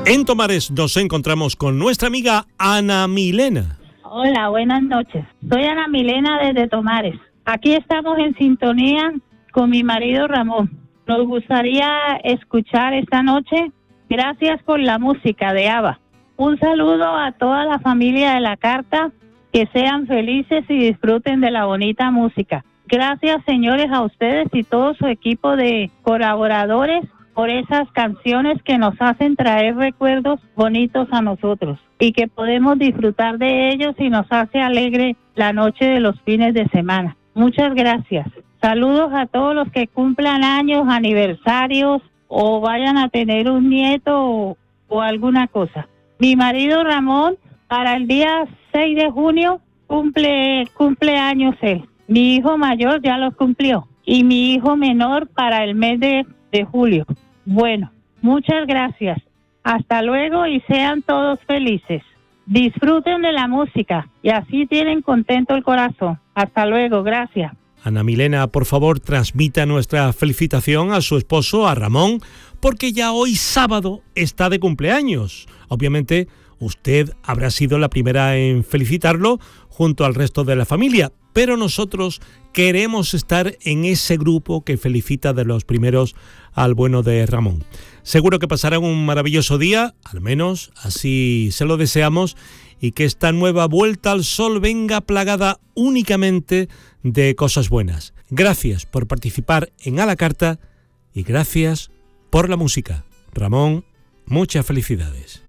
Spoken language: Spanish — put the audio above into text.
En Tomares nos encontramos con nuestra amiga Ana Milena. Hola, buenas noches. Soy Ana Milena desde Tomares. Aquí estamos en sintonía con mi marido Ramón. Nos gustaría escuchar esta noche Gracias por la música de ABBA. Un saludo a toda la familia de La Carta, que sean felices y disfruten de la bonita música. Gracias, señores, a ustedes y todo su equipo de colaboradores por esas canciones que nos hacen traer recuerdos bonitos a nosotros y que podemos disfrutar de ellos y nos hace alegre la noche de los fines de semana. Muchas gracias. Saludos a todos los que cumplan años, aniversarios o vayan a tener un nieto o alguna cosa. Mi marido Ramón, para el día 6 de junio, cumple años él. Mi hijo mayor ya los cumplió y mi hijo menor para el mes de julio. Bueno, muchas gracias. Hasta luego y sean todos felices. Disfruten de la música y así tienen contento el corazón. Hasta luego, gracias. Ana Milena, por favor, transmita nuestra felicitación a su esposo, a Ramón, porque ya hoy sábado está de cumpleaños. Obviamente, usted habrá sido la primera en felicitarlo junto al resto de la familia, pero nosotros queremos estar en ese grupo que felicita de los primeros al bueno de Ramón. Seguro que pasarán un maravilloso día, al menos así se lo deseamos, y que esta nueva vuelta al sol venga plagada únicamente de cosas buenas. Gracias por participar en A la Carta y gracias por la música. Ramón, muchas felicidades.